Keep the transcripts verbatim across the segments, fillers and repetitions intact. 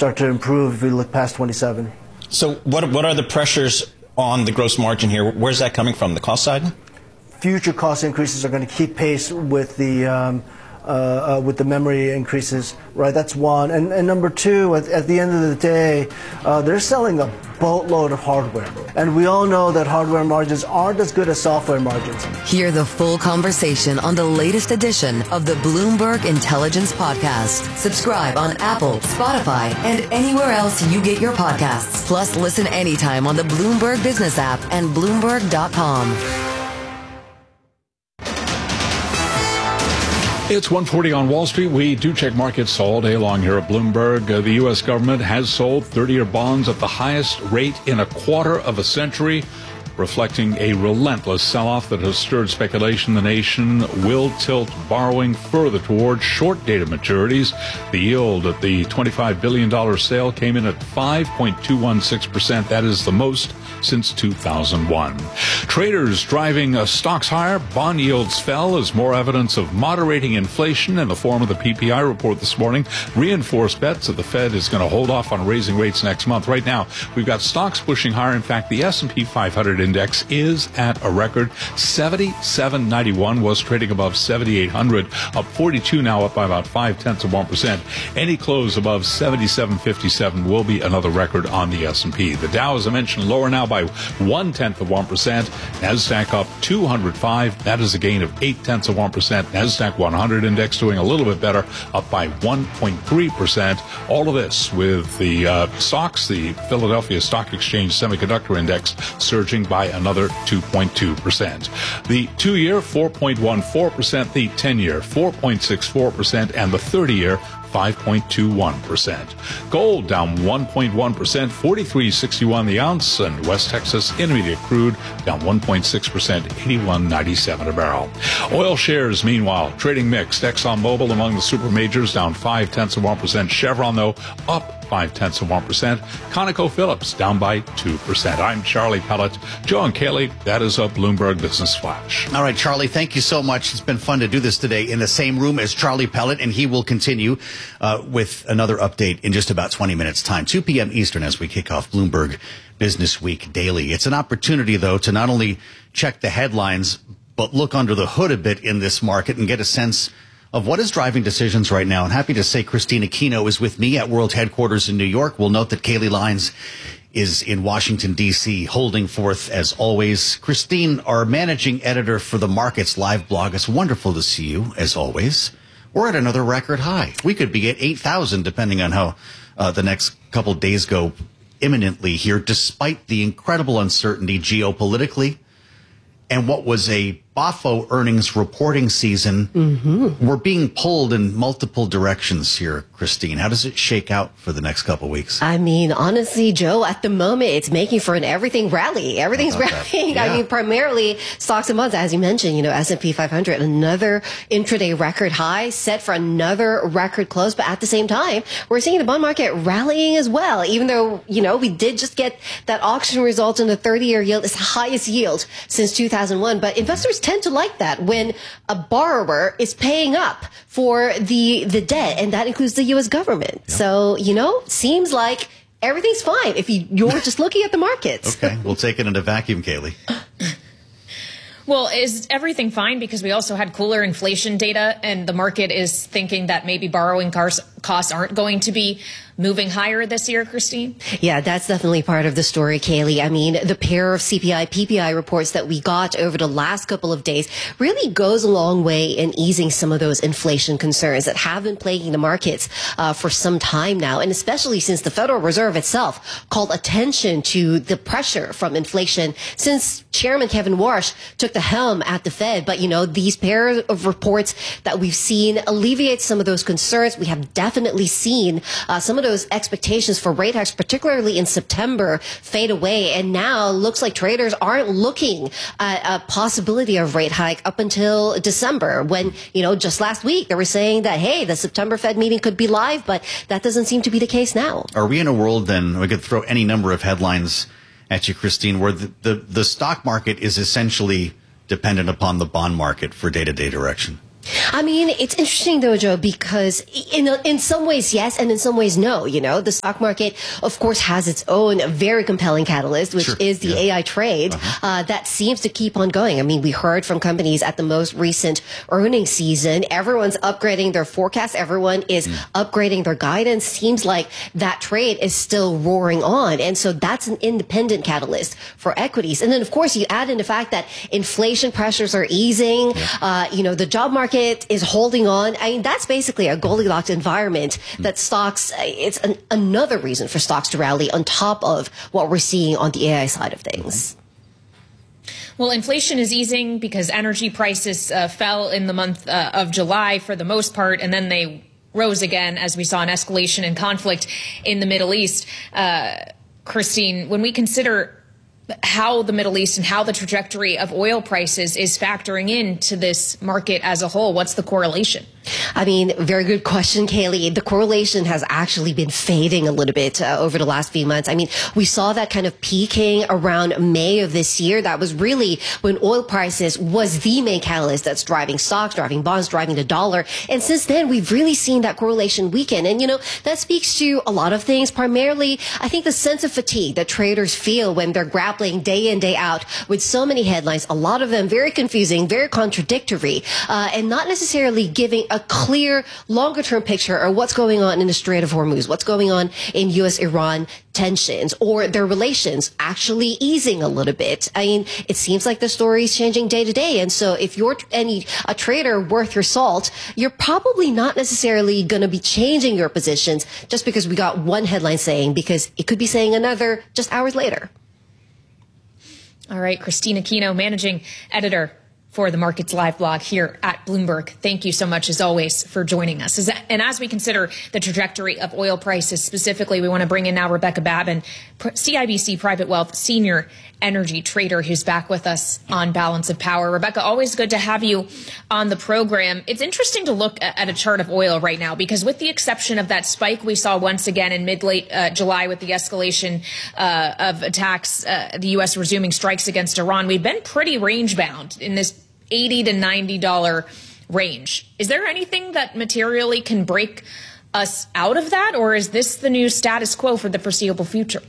start to improve if we look past twenty-seven. So what what are the pressures on the gross margin here? Where's that coming from? The cost side? Future cost increases are going to keep pace with the um, uh, uh, with the memory increases, right? That's one. And, and number two, at, at the end of the day, uh, they're selling a boatload of hardware. And we all know that hardware margins aren't as good as software margins. Hear the full conversation on the latest edition of the Bloomberg Intelligence Podcast. Subscribe on Apple, Spotify, and anywhere else you get your podcasts. Plus, listen anytime on the Bloomberg Business app and Bloomberg dot com. It's one forty on Wall Street. We do check markets all day long here at Bloomberg. Uh, the U S government has sold thirty-year bonds at the highest rate in a quarter of a century, reflecting a relentless sell-off that has stirred speculation the nation will tilt borrowing further towards short-dated maturities. The yield at the twenty-five billion dollars sale came in at five point two one six percent. That is the most since two thousand one. Traders driving uh, stocks higher. Bond yields fell as more evidence of moderating inflation in the form of the P P I report this morning reinforced bets that the Fed is going to hold off on raising rates next month. Right now, we've got stocks pushing higher. In fact, the S and P five hundred index is at a record seventy-seven ninety-one, was trading above seventy-eight hundred, up forty-two now, up by about five tenths of one percent. Any close above seventy-seven fifty-seven will be another record on the S and P. The Dow, as I mentioned, lower now by one tenth of one percent. Nasdaq up two hundred five. That is a gain of eight tenths of one percent. Nasdaq one hundred index doing a little bit better, up by one point three percent. All of this with the uh, stocks, the Philadelphia Stock Exchange Semiconductor Index, surging by another two point two percent. The two-year, four point one four percent. The ten-year, four point six four percent. And the thirty-year, five point two one percent. Gold down one point one percent, forty-three sixty-one the ounce, and West Texas Intermediate crude down one point six percent, eighty-one ninety-seven a barrel. Oil shares, meanwhile, trading mixed. ExxonMobil among the super majors down five tenths of one percent. Chevron, though, up five tenths of one percent. ConocoPhillips down by two percent. I'm Charlie Pellet. Joe and Kaylee, that is a Bloomberg Business Flash. All right, Charlie, thank you so much. It's been fun to do this today in the same room as Charlie Pellet, and he will continue uh, with another update in just about twenty minutes' time, two p.m. Eastern, as we kick off Bloomberg Business Week Daily. It's an opportunity, though, to not only check the headlines, but look under the hood a bit in this market and get a sense of what is driving decisions right now. And happy to say Christine Aquino is with me at World Headquarters in New York. We'll note that Kaylee Lyons is in Washington, D C, holding forth as always. Christine, our managing editor for the Markets Live blog, it's wonderful to see you, as always. We're at another record high. We could be at eight thousand, depending on how uh, the next couple days go imminently here, despite the incredible uncertainty geopolitically and what was a B A F O earnings reporting season. Mm-hmm. We're being pulled in multiple directions here, Christine. How does it shake out for the next couple of weeks? I mean, honestly, Joe, at the moment, it's making for an everything rally. Everything's rallying. Yeah. I mean, primarily stocks and bonds, as you mentioned, you know, S and P five hundred, another intraday record high, set for another record close. But at the same time, we're seeing the bond market rallying as well, even though, you know, we did just get that auction result in the thirty-year yield. It's the highest yield since two thousand one. But investors tend to like that when a borrower is paying up for the the debt, and that includes the U S government. Yeah. So, you know, seems like everything's fine if you, you're just looking at the markets. Okay, we'll take it in a vacuum, Kaylee. Well, is everything fine? Because we also had cooler inflation data, and the market is thinking that maybe borrowing costs aren't going to be moving higher this year, Christine? Yeah, that's definitely part of the story, Kaylee. I mean, the pair of C P I, P P I reports that we got over the last couple of days really goes a long way in easing some of those inflation concerns that have been plaguing the markets uh, for some time now, and especially since the Federal Reserve itself called attention to the pressure from inflation since Chairman Kevin Warsh took the helm at the Fed. But, you know, these pair of reports that we've seen alleviate some of those concerns. We have definitely seen uh, some of those expectations for rate hikes, particularly in September, fade away. And now looks like traders aren't looking at a possibility of rate hike up until December, when, you know, just last week they were saying that, hey, the September Fed meeting could be live, but that doesn't seem to be the case now. Are we in a world then, we could throw any number of headlines at you, Christine, where the, the, the stock market is essentially dependent upon the bond market for day-to-day direction? I mean, it's interesting though, Joe, because in in some ways, yes, and in some ways, no. You know, the stock market, of course, has its own very compelling catalyst, which sure. is the yeah. A I trade uh-huh. uh, that seems to keep on going. I mean, we heard from companies at the most recent earnings season. Everyone's upgrading their forecast. Everyone is mm. upgrading their guidance. Seems like that trade is still roaring on. And so that's an independent catalyst for equities. And then, of course, you add in the fact that inflation pressures are easing. Yeah. Uh, you know, the job market is holding on. I mean, that's basically a Goldilocks environment that stocks, it's an, another reason for stocks to rally on top of what we're seeing on the A I side of things. Well, inflation is easing because energy prices uh, fell in the month uh, of July for the most part, and then they rose again as we saw an escalation in conflict in the Middle East. Uh, Christine, when we consider how the Middle East and how the trajectory of oil prices is factoring into this market as a whole, what's the correlation? I mean, very good question, Kaylee. The correlation has actually been fading a little bit uh, over the last few months. I mean, we saw that kind of peaking around May of this year. That was really when oil prices was the main catalyst that's driving stocks, driving bonds, driving the dollar. And since then, we've really seen that correlation weaken. And, you know, that speaks to a lot of things. Primarily, I think the sense of fatigue that traders feel when they're grappling day in, day out with so many headlines, a lot of them very confusing, very contradictory, uh, and not necessarily giving a clear longer-term picture of what's going on in the Strait of Hormuz, what's going on in U S Iran tensions, or their relations actually easing a little bit. I mean, it seems like the story is changing day to day. And so if you're any a trader worth your salt, you're probably not necessarily going to be changing your positions just because we got one headline saying, because it could be saying another just hours later. All right, Christine Aquino, managing editor for the Markets Live blog here at Bloomberg. Thank you so much, as always, for joining us. And as we consider the trajectory of oil prices specifically, we want to bring in now Rebecca Babin, C I B C Private Wealth Senior Energy Trader, who's back with us on Balance of Power. Rebecca, always good to have you on the program. It's interesting to look at a chart of oil right now, because with the exception of that spike we saw once again in mid-late uh, July with the escalation uh, of attacks, uh, the U S resuming strikes against Iran, we've been pretty range-bound in this eighty to ninety dollars range. Is there anything that materially can break us out of that, or is this the new status quo for the foreseeable future?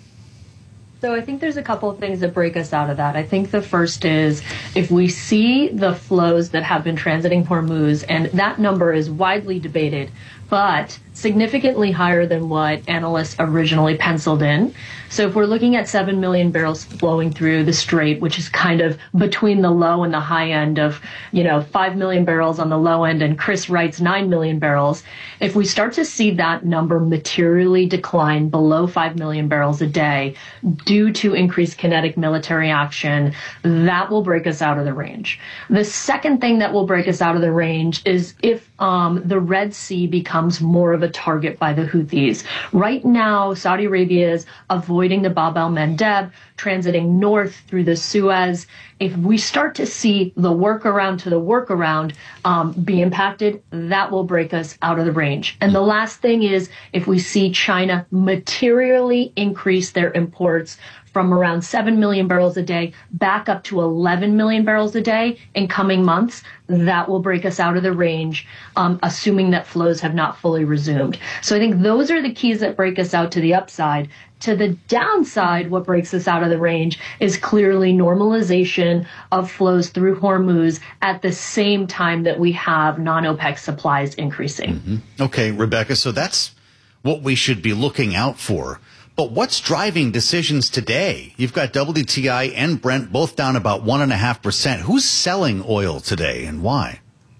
So I think there's a couple of things that break us out of that. I think the first is if we see the flows that have been transiting Hormuz, and that number is widely debated, but significantly higher than what analysts originally penciled in. So if we're looking at seven million barrels flowing through the Strait, which is kind of between the low and the high end of, you know, five million barrels on the low end, and Chris writes nine million barrels. If we start to see that number materially decline below five million barrels a day due to increased kinetic military action, that will break us out of the range. The second thing that will break us out of the range is if um, the Red Sea becomes more of a target by the Houthis. Right now, Saudi Arabia is avoiding the Bab el-Mandeb, transiting north through the Suez. If we start to see the workaround to the workaround um, be impacted, that will break us out of the range. And the last thing is if we see China materially increase their imports from around seven million barrels a day back up to eleven million barrels a day in coming months, that will break us out of the range, um, assuming that flows have not fully resumed. So I think those are the keys that break us out to the upside. To the downside, what breaks us out of the range is clearly normalization of flows through Hormuz at the same time that we have non-OPEC supplies increasing. Mm-hmm. Okay, Rebecca, so that's what we should be looking out for. But what's driving decisions today? You've got W T I and Brent both down about one and a half percent. Who's selling oil today and why?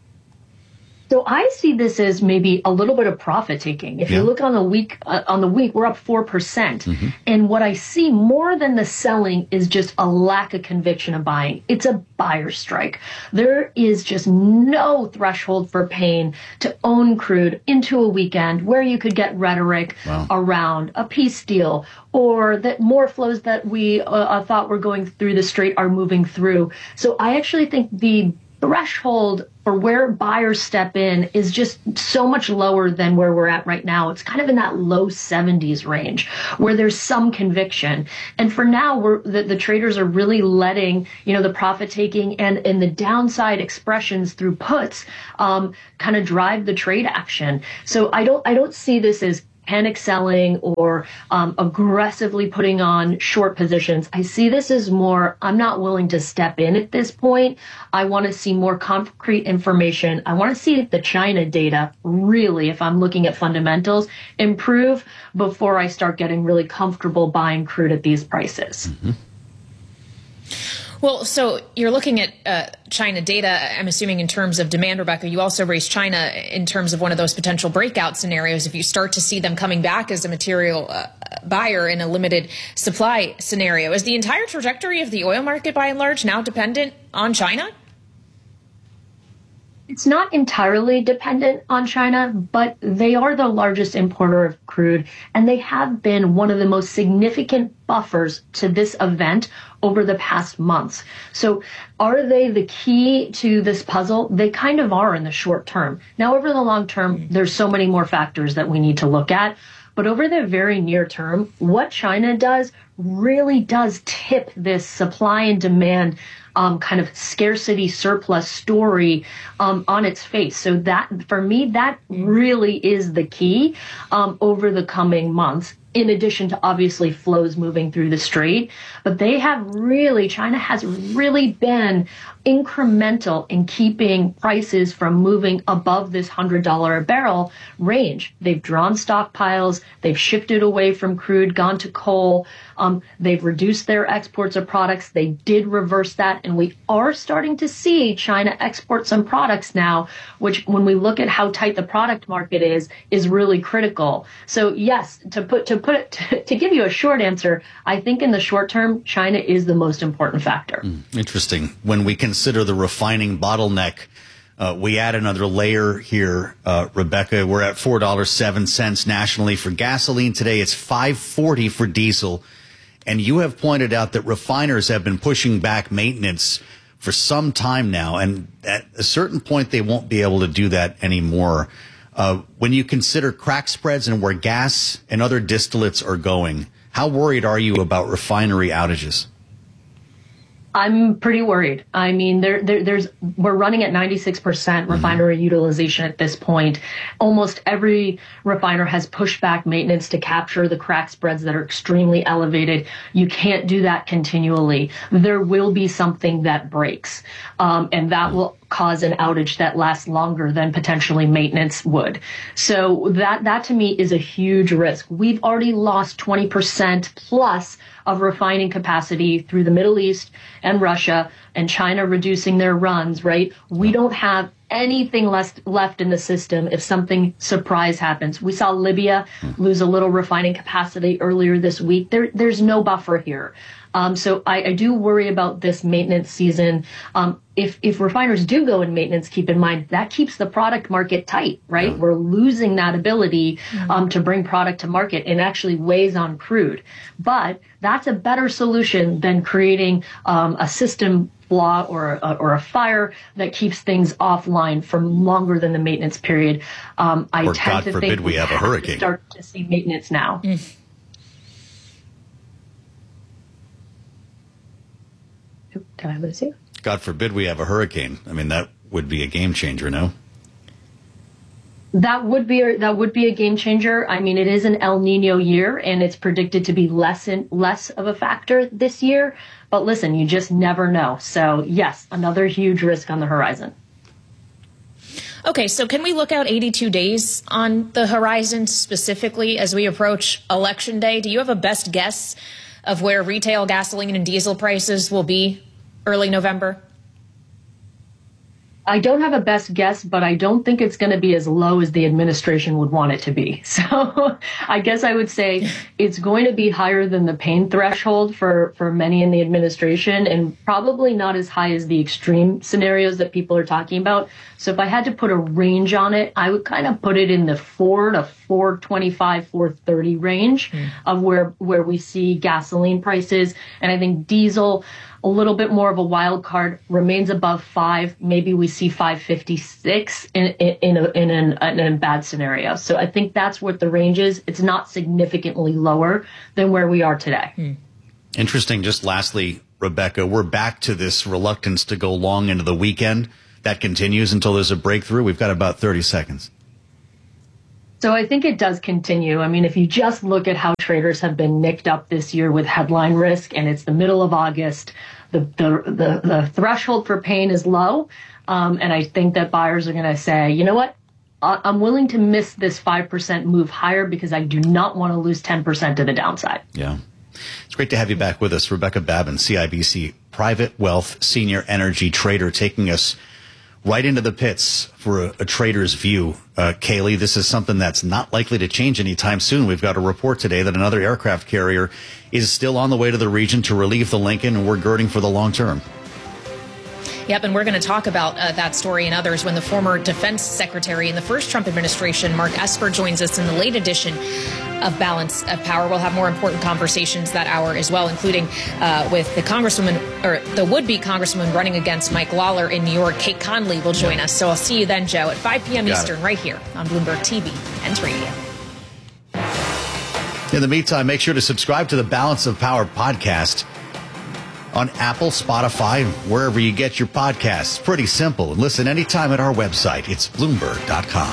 So I see this as maybe a little bit of profit taking. If yeah. you look on the week, uh, on the week, we're up four percent. Mm-hmm. And what I see more than the selling is just a lack of conviction of buying. It's a buyer strike. There is just no threshold for pain to own crude into a weekend where you could get rhetoric wow. around a peace deal, or that more flows that we uh, thought were going through the Strait are moving through. So I actually think the threshold for where buyers step in is just so much lower than where we're at right now. It's kind of in that low seventies range where there's some conviction. And for now, we're, the, the traders are really letting, you know, the profit taking and, and the downside expressions through puts um, kind of drive the trade action. So I don't I don't see this as panic selling or um, aggressively putting on short positions. I see this as more, I'm not willing to step in at this point. I want to see more concrete information. I want to see the China data really, if I'm looking at fundamentals, improve before I start getting really comfortable buying crude at these prices. Mm-hmm. Well, so you're looking at uh, China data, I'm assuming in terms of demand, Rebecca. You also raised China in terms of one of those potential breakout scenarios. If you start to see them coming back as a material uh, buyer in a limited supply scenario, is the entire trajectory of the oil market by and large now dependent on China? It's not entirely dependent on China, but they are the largest importer of crude, and they have been one of the most significant buffers to this event over the past months. So are they the key to this puzzle? They kind of are in the short term. Now, over the long term, there's so many more factors that we need to look at. But over the very near term, what China does really does tip this supply and demand Um, kind of scarcity surplus story um, on its face. So that, for me, that really is the key um, over the coming months, in addition to obviously flows moving through the strait. But they have really, China has really been incremental in keeping prices from moving above this one hundred dollars a barrel range. They've drawn stockpiles, they've shifted away from crude, gone to coal, um, they've reduced their exports of products. They did reverse that, and we are starting to see China export some products now, which when we look at how tight the product market is, is really critical. So yes, to put to put it, to, to give you a short answer, I think in the short term, China is the most important factor. Mm, interesting. When we consider the refining bottleneck, uh, we add another layer here, uh, Rebecca. We're at four dollars and seven cents nationally for gasoline today. It's five forty for diesel. And you have pointed out that refiners have been pushing back maintenance for some time now. And at a certain point, they won't be able to do that anymore. Uh, when you consider crack spreads and where gas and other distillates are going, how worried are you about refinery outages? I'm pretty worried. I mean, there, there, there's we're running at ninety-six percent refinery mm-hmm. utilization at this point. Almost every refiner has pushed back maintenance to capture the crack spreads that are extremely elevated. You can't do that continually. There will be something that breaks, um, and that will cause an outage that lasts longer than potentially maintenance would. So that, that to me is a huge risk. We've already lost twenty percent plus of refining capacity through the Middle East and Russia and China reducing their runs, right? We don't have anything less left in the system if something surprise happens. We saw Libya lose a little refining capacity earlier this week. There, there's no buffer here. Um, so I, I do worry about this maintenance season. Um, if, if refiners do go in maintenance, keep in mind that keeps the product market tight, right? Yeah. We're losing that ability um, to bring product to market, and actually weighs on crude. But that's a better solution than creating um, a system flaw or a, or a fire that keeps things offline for longer than the maintenance period. Um, I or tend God to forbid think we have a hurricane. Start to see maintenance now. Mm. Did I lose you? God forbid we have a hurricane. I mean, that would be a game changer, no? That would be a, that would be a game changer. I mean, it is an El Nino year, and it's predicted to be less and less of a factor this year. But listen, you just never know. So yes, another huge risk on the horizon. Okay, so can we look out eighty-two days on the horizon specifically as we approach Election Day? Do you have a best guess of where retail gasoline and diesel prices will be early November? I don't have a best guess, but I don't think it's going to be as low as the administration would want it to be. So I guess I would say it's going to be higher than the pain threshold for, for many in the administration, and probably not as high as the extreme scenarios that people are talking about. So if I had to put a range on it, I would kind of put it in the four to four twenty-five, four thirty range mm. of where, where we see gasoline prices. And I think diesel, a little bit more of a wild card, remains above five. Maybe we see five fifty-six in in, in, a, in, an, in a bad scenario. So I think that's what the range is. It's not significantly lower than where we are today. Hmm. Interesting. Just lastly, Rebecca, we're back to this reluctance to go long into the weekend. That continues until there's a breakthrough. We've got about thirty seconds. So I think it does continue. I mean, if you just look at how traders have been nicked up this year with headline risk, and it's the middle of August, the the the, the threshold for pain is low. Um, and I think that buyers are going to say, you know what? I'm willing to miss this five percent move higher because I do not want to lose ten percent to the downside. Yeah. It's great to have you back with us. Rebecca Babin, C I B C Private Wealth Senior Energy Trader, taking us right into the pits for a, a trader's view. Uh, Kaylee, this is something that's not likely to change anytime soon. We've got a report today that another aircraft carrier is still on the way to the region to relieve the Lincoln, and we're girding for the long term. Yep, and we're going to talk about uh, that story and others when the former defense secretary in the first Trump administration, Mark Esper, joins us in the late edition of Balance of Power. We'll have more important conversations that hour as well, including uh, with the congresswoman, or the would-be congresswoman running against Mike Lawler in New York. Kate Conley will join us. So I'll see you then, Joe, at five p.m. Got Eastern, it. right here on Bloomberg T V and radio. In the meantime, make sure to subscribe to the Balance of Power podcast on Apple, Spotify, wherever you get your podcasts. Pretty simple. And listen anytime at our website. It's Bloomberg dot com.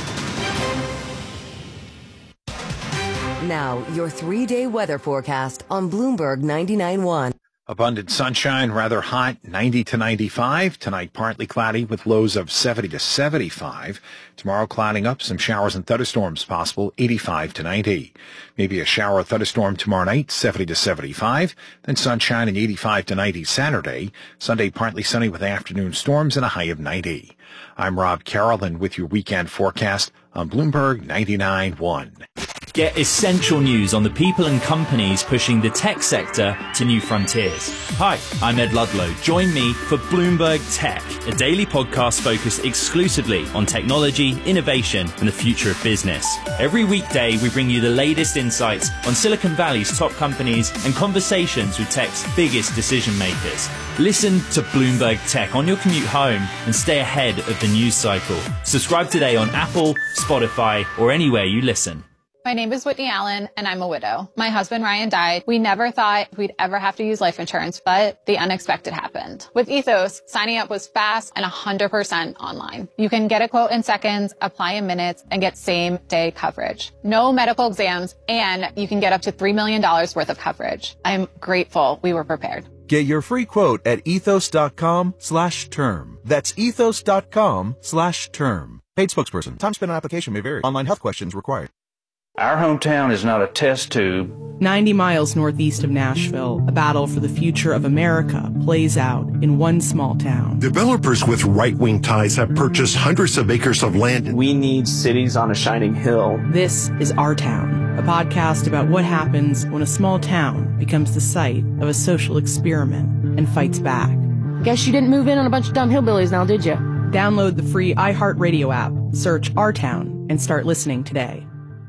Now, your three-day weather forecast on Bloomberg ninety-nine point one. Abundant sunshine, rather hot, ninety to ninety-five. Tonight, partly cloudy with lows of seventy to seventy-five. Tomorrow, clouding up, some showers and thunderstorms possible, eighty-five to ninety. Maybe a shower or thunderstorm tomorrow night, seventy to seventy-five. Then sunshine and eighty-five to ninety Saturday. Sunday, partly sunny with afternoon storms and a high of ninety. I'm Rob Carroll, and with your weekend forecast on Bloomberg ninety-nine point one. Get essential news on the people and companies pushing the tech sector to new frontiers. Hi, I'm Ed Ludlow. Join me for Bloomberg Tech, a daily podcast focused exclusively on technology, innovation, and the future of business. Every weekday, we bring you the latest insights on Silicon Valley's top companies and conversations with tech's biggest decision makers. Listen to Bloomberg Tech on your commute home and stay ahead of the news cycle. Subscribe today on Apple, Spotify, or anywhere you listen. My name is Whitney Allen, and I'm a widow. My husband, Ryan, died. We never thought we'd ever have to use life insurance, but the unexpected happened. With Ethos, signing up was fast and one hundred percent online. You can get a quote in seconds, apply in minutes, and get same-day coverage. No medical exams, and you can get up to three million dollars worth of coverage. I'm grateful we were prepared. Get your free quote at ethos.com slash term. That's ethos.com slash term. Paid spokesperson. Time spent on application may vary. Online health questions required. Our hometown is not a test tube. ninety miles northeast of Nashville, a battle for the future of America plays out in one small town. Developers with right-wing ties have purchased hundreds of acres of land. We need cities on a shining hill. This is Our Town, a podcast about what happens when a small town becomes the site of a social experiment and fights back. Guess you didn't move in on a bunch of dumb hillbillies now, did you? Download the free iHeartRadio app, search Our Town, and start listening today.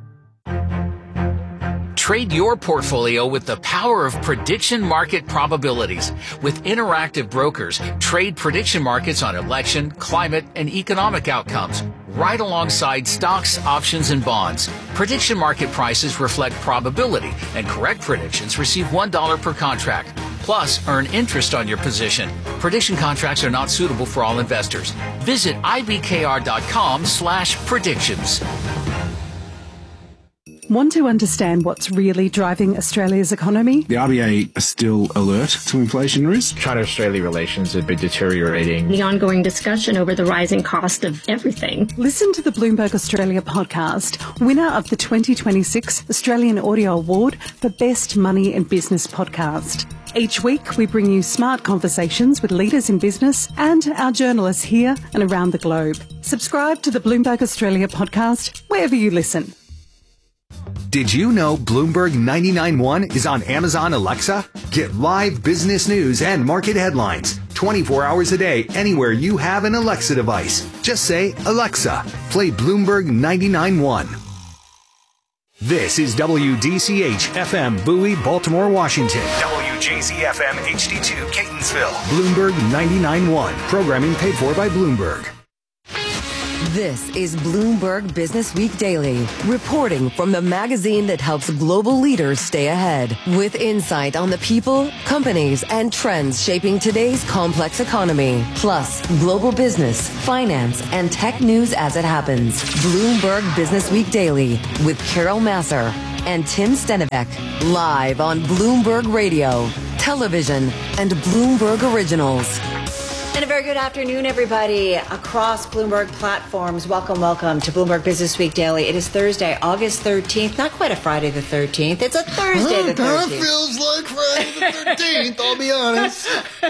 Trade your portfolio with the power of prediction market probabilities. With Interactive Brokers, trade prediction markets on election, climate, and economic outcomes, right alongside stocks, options, and bonds. Prediction market prices reflect probability, and correct predictions receive one dollar per contract. Plus, earn interest on your position. Prediction contracts are not suitable for all investors. Visit ibkr.com slash predictions. Want to understand what's really driving Australia's economy? The R B A are still alert to inflation risk. China-Australia relations have been deteriorating. The ongoing discussion over the rising cost of everything. Listen to the Bloomberg Australia podcast, winner of the twenty twenty-six Australian Audio Award for Best Money and Business Podcast. Each week, we bring you smart conversations with leaders in business and our journalists here and around the globe. Subscribe to the Bloomberg Australia podcast wherever you listen. Did you know Bloomberg ninety-nine point one is on Amazon Alexa? Get live business news and market headlines twenty-four hours a day anywhere you have an Alexa device. Just say, Alexa, play Bloomberg ninety-nine point one. This is W D C H F M Bowie, Baltimore, Washington. W J Z F M H D two Catonsville. Bloomberg ninety-nine point one. Programming paid for by Bloomberg. This is Bloomberg Business Week Daily, reporting from the magazine that helps global leaders stay ahead, with insight on the people, companies, and trends shaping today's complex economy, plus global business, finance, and tech news as it happens. Bloomberg Business Week Daily with Carol Masser and Tim Stenivek, live on Bloomberg Radio, television, and Bloomberg Originals. And a very good afternoon, everybody, across Bloomberg platforms. Welcome, welcome to Bloomberg Business Week Daily. It is Thursday, August thirteenth. Not quite a Friday the thirteenth. It's a Thursday the thirteenth. That feels like Friday the thirteenth, I'll be honest.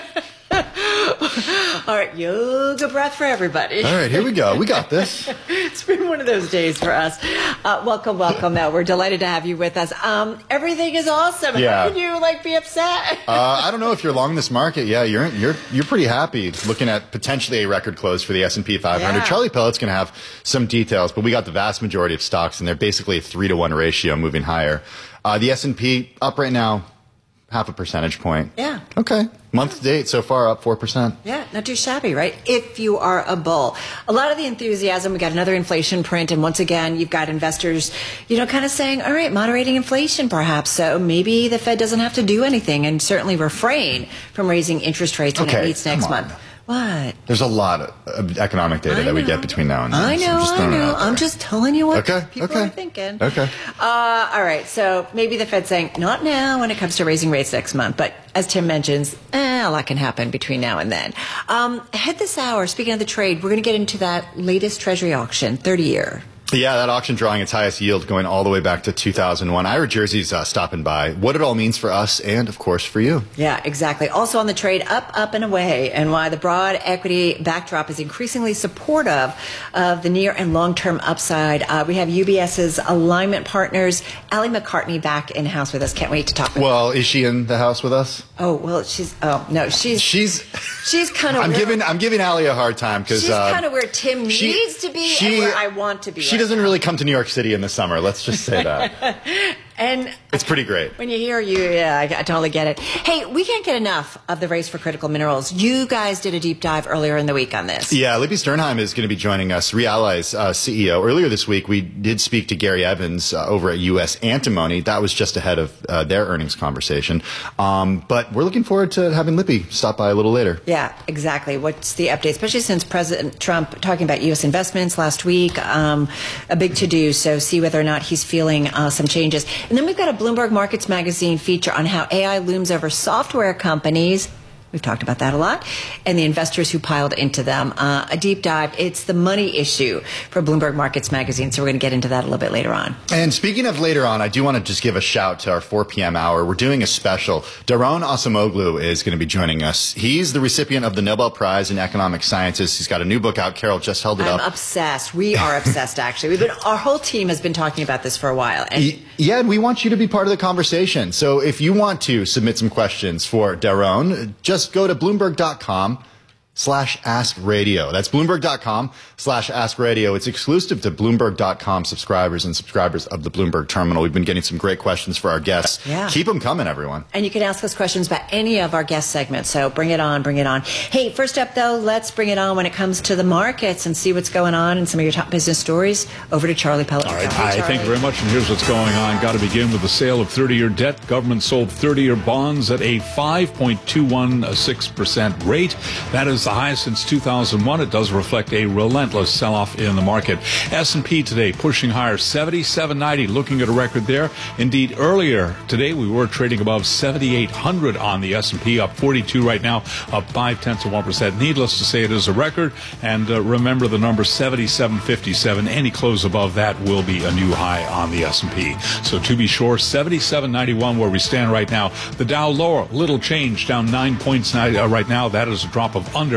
All right, yoga breath for everybody. All right, here we go. We got this. It's been one of those days for us. Uh, welcome, welcome. Now, we're delighted to have you with us. Um, everything is awesome. Yeah. How can you like be upset? uh, I don't know if you're long this market. Yeah, you're you're you're pretty happy looking at potentially a record close for the S and P five hundred. Yeah. Charlie Pellet's going to have some details, but we got the vast majority of stocks, and they're basically a three to one ratio moving higher. Uh, the S and P up right now, half a percentage point. Yeah. Okay. Month to date so far up four percent. Yeah, not too shabby, right? If you are a bull. A lot of the enthusiasm, we got another inflation print, and once again, you've got investors, you know, kind of saying, all right, moderating inflation perhaps, so maybe the Fed doesn't have to do anything and certainly refrain from raising interest rates when okay, it meets next come on. month. What? There's a lot of, of economic data I that we know. get between now and then. I know, so I'm just I throwing it know. out there. I'm just telling you what Okay, people okay. are thinking. Okay. Uh, all right, so maybe the Fed's saying, not now when it comes to raising rates next month, but as Tim mentions, eh, a lot can happen between now and then. Um, ahead this hour, speaking of the trade, we're going to get into that latest Treasury auction, thirty-year. Yeah, that auction drawing its highest yield going all the way back to two thousand one. Ira Jersey's uh, stopping by. What it all means for us and, of course, for you. Yeah, exactly. Also on the trade, up, up, and away, and why the broad equity backdrop is increasingly supportive of the near and long-term upside. Uh, we have UBS's alignment partners, Allie McCartney, back in-house with us. Can't wait to talk with Well, is she in the house with us? Oh, well, she's, oh, no, she's, she's, she's kind of, I'm where, giving, I'm giving Allie a hard time because, she's uh, kind of where Tim she, needs to be she, and where I want to be. She right doesn't now. really come to New York City in the summer. Let's just say that. And it's pretty great. When you hear you, yeah, I, I totally get it. Hey, we can't get enough of the race for critical minerals. You guys did a deep dive earlier in the week on this. Yeah, Libby Sternheim is going to be joining us, Really's uh, C E O. Earlier this week, we did speak to Gary Evans uh, over at U S Antimony. That was just ahead of uh, their earnings conversation. Um, but we're looking forward to having Libby stop by a little later. Yeah, exactly. What's the update? Especially since President Trump talking about U S investments last week, um, a big to-do. So see whether or not he's feeling uh, some changes. And then we've got a Bloomberg Markets Magazine feature on how A I looms over software companies. We've talked about that a lot. And the investors who piled into them. Uh, a deep dive. It's the money issue for Bloomberg Markets Magazine. So we're going to get into that a little bit later on. And speaking of later on, I do want to just give a shout to our four p.m. hour. We're doing a special. Daron Acemoglu is going to be joining us. He's the recipient of the Nobel Prize in Economic Sciences. He's got a new book out. Carol just held it I'm up. I'm obsessed. We are obsessed, actually. We've been, our whole team has been talking about this for a while. And Yeah, and we want you to be part of the conversation. So if you want to submit some questions for Daron, just go to Bloomberg.com slash ask radio. That's Bloomberg.com slash ask radio. It's exclusive to Bloomberg dot com subscribers and subscribers of the Bloomberg terminal. We've been getting some great questions for our guests. Yeah. Keep them coming, everyone. And you can ask us questions about any of our guest segments. So bring it on, bring it on. Hey, first up, though, let's bring it on when it comes to the markets and see what's going on and some of your top business stories. Over to Charlie Pellet. All right. Hi, thank you very much. And here's what's going on. Got to begin with the sale of thirty-year debt. Government sold thirty-year bonds at a five point two one six percent rate. That is the highest since two thousand one. It does reflect a relentless sell-off in the market. S and P today pushing higher, seventy-seven ninety, looking at a record there. Indeed, earlier today we were trading above seventy-eight hundred on the S and P, up forty-two right now, up five tenths of one percent. Needless to say, it is a record. And uh, remember the number seventy-seven fifty-seven. Any close above that will be a new high on the S and P. So to be sure, seventy-seven ninety-one where we stand right now. The Dow lower, little change, down nine points uh, right now. That is a drop of under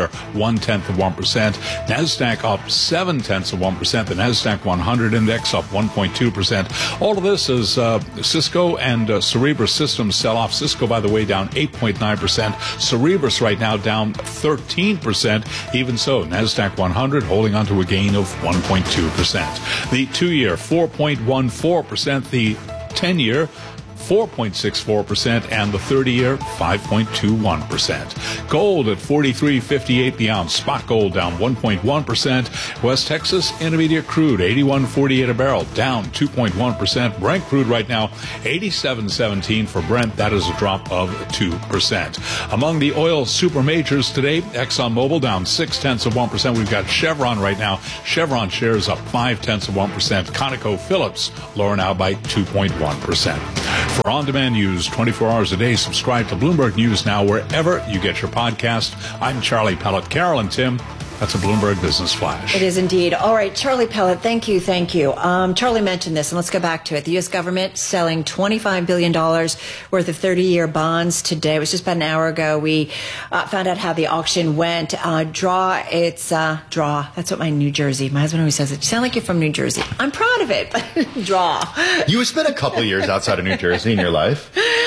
year, one-tenth of one percent. NASDAQ up seven-tenths of one percent. The NASDAQ one hundred index up one point two percent. All of this is uh, Cisco and uh, Cerebras Systems sell off. Cisco, by the way, down eight point nine percent. Cerebras right now down thirteen percent. Even so, NASDAQ one hundred holding on to a gain of one point two percent. The two-year, four point one four percent. The ten-year, four point six four percent, and the thirty-year, five point two one percent. Gold at forty-three fifty-eight the ounce. Spot gold down one point one percent. West Texas Intermediate crude, eighty-one forty-eight a barrel, down two point one percent. Brent crude right now, eighty-seven seventeen for Brent. That is a drop of two percent. Among the oil super majors today, ExxonMobil down six-tenths of one percent. We've got Chevron right now. Chevron shares up five-tenths of one percent. ConocoPhillips lower now by two point one percent. For on-demand news twenty-four hours a day, subscribe to Bloomberg News Now wherever you get your podcast. I'm Charlie Pellet. Carol and Tim, that's a Bloomberg Business Flash. It is indeed. All right, Charlie Pellet, thank you, thank you. Um, Charlie mentioned this, and let's go back to it. The U S government selling twenty-five billion dollars worth of thirty-year bonds today. It was just about an hour ago. We uh, found out how the auction went. Uh, draw, it's uh, draw. That's what my New Jersey, my husband always says it. You sound like you're from New Jersey. I'm proud of it, but draw. You spent a couple of years outside of New Jersey in your life.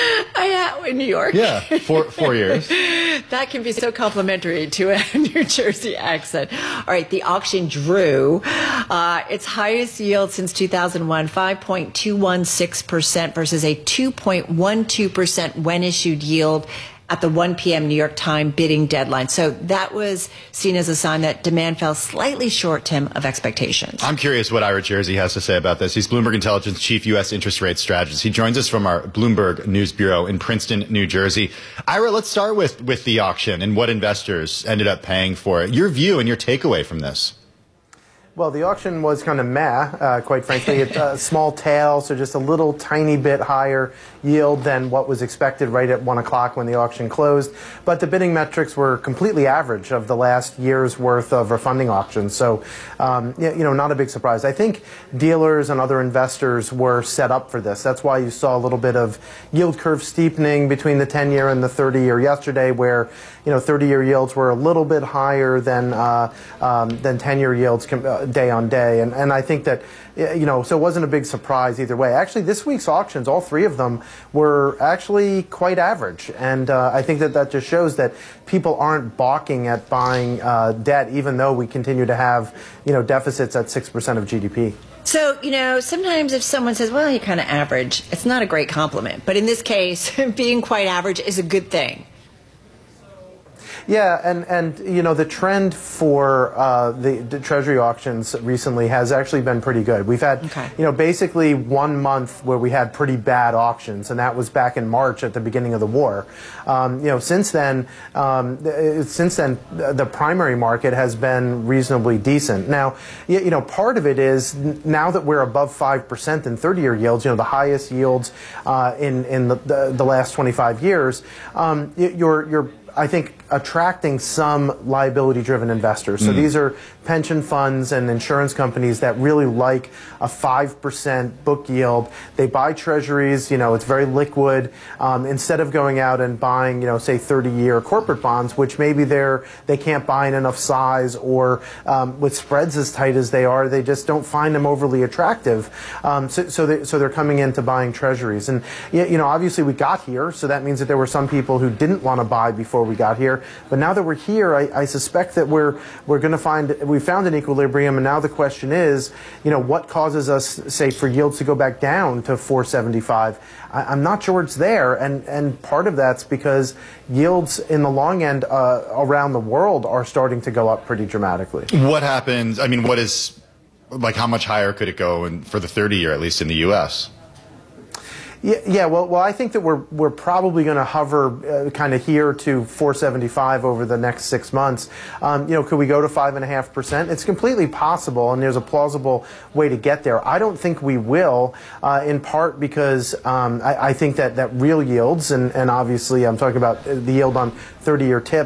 I uh, in New York. Yeah, four, four years. That can be so complimentary to a New Jersey accent. All right, the auction drew uh, its highest yield since two thousand one, five point two one six percent versus a two point one two percent when issued yield at the one p.m. New York time bidding deadline. So that was seen as a sign that demand fell slightly short, Tim, of expectations. I'm curious what Ira Jersey has to say about this. He's Bloomberg Intelligence Chief U S Interest Rate Strategist. He joins us from our Bloomberg News Bureau in Princeton, New Jersey. Ira, let's start with, with the auction and what investors ended up paying for it. Your view and your takeaway from this. Well, the auction was kind of meh, uh, quite frankly. It's a small tail, so just a little tiny bit higher yield than what was expected right at one o'clock when the auction closed. But the bidding metrics were completely average of the last year's worth of refunding auctions. So, um, you know, not a big surprise. I think dealers and other investors were set up for this. That's why you saw a little bit of yield curve steepening between the ten-year and the thirty-year yesterday, where, you know, thirty-year yields were a little bit higher than uh, um, than ten-year yields uh, day on day. And, and I think that, you know, so it wasn't a big surprise either way. Actually, this week's auctions, all three of them, were actually quite average. And uh, I think that that just shows that people aren't balking at buying uh, debt, even though we continue to have, you know, deficits at six percent of G D P. So, you know, sometimes if someone says, well, you're kind of average, it's not a great compliment. But in this case, being quite average is a good thing. Yeah, and, and you know, the trend for uh, the, the Treasury auctions recently has actually been pretty good. We've had, okay. you know, basically one month where we had pretty bad auctions, and that was back in March at the beginning of the war. Um, you know, since then, um, since then, the primary market has been reasonably decent. Now, you, you know, part of it is now that we're above five percent in thirty-year yields, you know, the highest yields uh, in, in the, the, the last twenty-five years, um, you're, you're I think, attracting some liability-driven investors. So mm. these are pension funds and insurance companies that really like a five percent book yield. They buy treasuries, you know, it's very liquid. Um, instead of going out and buying, you know, say thirty-year corporate bonds, which maybe they're, they can't buy in enough size, or um, with spreads as tight as they are, they just don't find them overly attractive. Um, so, so, they, so they're coming into buying treasuries. And, you know, obviously we got here, so that means that there were some people who didn't want to buy before we got here. But now that we're here, I, I suspect that we're we're going to find we found an equilibrium, and now the question is, you know, what causes us, say, for yields to go back down to four seventy-five? I, I'm not sure it's there, and and part of that's because yields in the long end uh, around the world are starting to go up pretty dramatically. What happens? I mean, what is like how much higher could it go in, for the thirty year, at least in the U S? Yeah, yeah. Well, well, I think that we're we're probably going to hover uh, kind of here to four seventy-five over the next six months. Um, you know, could we go to five and a half percent? It's completely possible, and there's a plausible way to get there. I don't think we will, uh, in part because um, I, I think that that real yields, and and obviously I'm talking about the yield on thirty-year tips,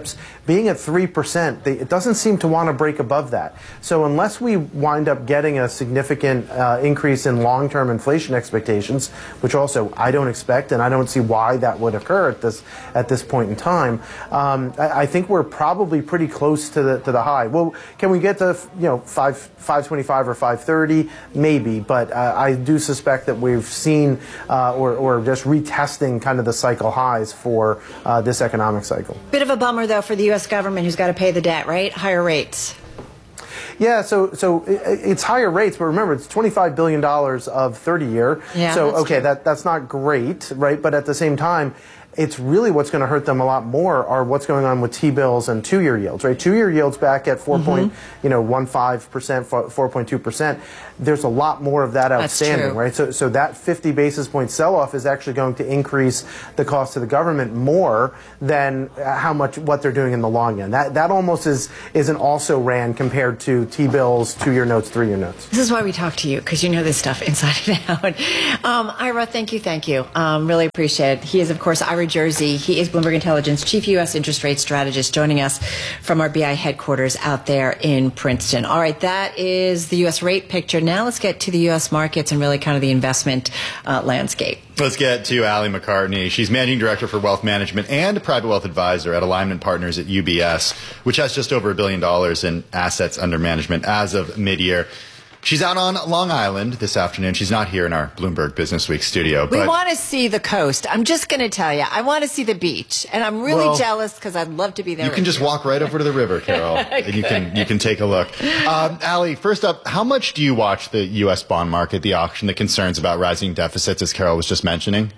being at three percent, they, it doesn't seem to want to break above that. So unless we wind up getting a significant uh, increase in long-term inflation expectations, which also I don't expect, and I don't see why that would occur at this at this point in time, um, I, I think we're probably pretty close to the to the high. Well, can we get to you know five five twenty five or five thirty? Maybe, but uh, I do suspect that we've seen uh, or or just retesting kind of the cycle highs for uh, this economic cycle. Bit of a bummer, though, for the U S government, who's got to pay the debt, right? Higher rates. Yeah, so so it's higher rates, but remember, it's twenty-five billion dollars of thirty-year. Yeah, so, that's okay, true. that that's not great, right? But at the same time, it's really what's going to hurt them a lot more are what's going on with T-bills and two-year yields, right? Two-year yields back at four point, Mhm. you know, one five percent, four point two percent. There's a lot more of that That's outstanding, true. right? So, so that fifty basis point sell-off is actually going to increase the cost to the government more than how much what they're doing in the long end. That that almost is is an also ran compared to T-bills, two-year notes, three-year notes. This is why we talk to you, because you know this stuff inside and out. Um, Ira, thank you, thank you. Um, really appreciate it. He is, of course, Ira Jersey. He is Bloomberg Intelligence Chief U S Interest Rate Strategist, joining us from our B I headquarters out there in Princeton. All right, that is the U S rate picture. Now let's get to the U S markets and really kind of the investment uh, landscape. Let's get to Allie McCartney. She's Managing Director for Wealth Management and Private Wealth Advisor at Alignment Partners at U B S, which has just over a billion dollars in assets under management as of mid-year. She's out on Long Island this afternoon. She's not here in our Bloomberg Business Week studio. We but want to see the coast. I'm just going to tell you, I want to see the beach. And I'm really Well, jealous because I'd love to be there. You can with just you. walk right over to the river, Carol, and you can you can take a look. Um, Allie, first up, how much do you watch the U S bond market, the auction, the concerns about rising deficits, as Carol was just mentioning?